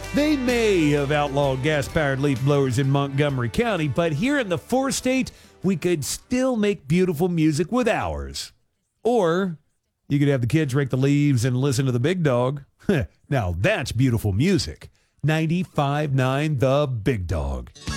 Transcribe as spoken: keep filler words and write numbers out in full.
They may have outlawed gas-powered leaf blowers in Montgomery County, but here in the four-state, we could still make beautiful music with ours. Or you could have the kids rake the leaves and listen to the big dog. Now that's beautiful music. ninety-five point nine The Big Dog.